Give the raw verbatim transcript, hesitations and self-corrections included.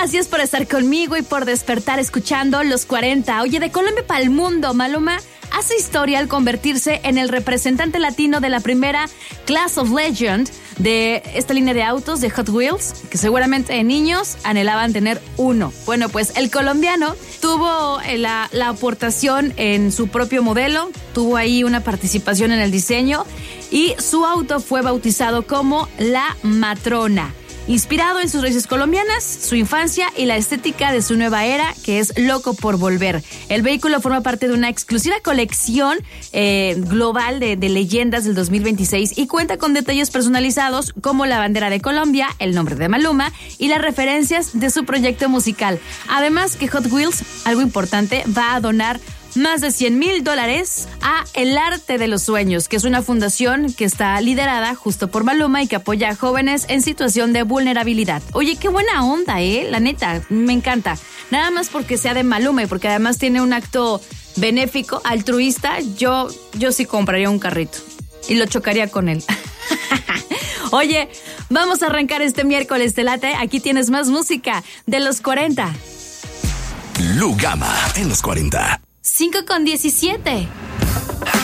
Gracias por estar conmigo y por despertar escuchando Los cuarenta. Oye, de Colombia para el mundo, Maluma hace historia al convertirse en el representante latino de la primera Class of Legend de esta línea de autos de Hot Wheels, que seguramente niños anhelaban tener uno. Bueno, pues el colombiano tuvo la, la aportación en su propio modelo, tuvo ahí una participación en el diseño y su auto fue bautizado como La Matrona, inspirado en sus raíces colombianas, su infancia y la estética de su nueva era, que es Loco por Volver. El vehículo forma parte de una exclusiva colección eh, global de, de leyendas del dos mil veintiséis y cuenta con detalles personalizados como la bandera de Colombia, el nombre de Maluma y las referencias de su proyecto musical. Además que Hot Wheels, algo importante, va a donar más de cien mil dólares a El Arte de los Sueños, que es una fundación que está liderada justo por Maluma y que apoya a jóvenes en situación de vulnerabilidad. Oye, qué buena onda, ¿eh? La neta, me encanta. Nada más porque sea de Maluma y porque además tiene un acto benéfico, altruista, yo, yo sí compraría un carrito y lo chocaría con él. Oye, vamos a arrancar este miércoles, ¿te late? Aquí tienes más música de Los cuarenta. Lu Gama en Los cuarenta. cinco con diecisiete.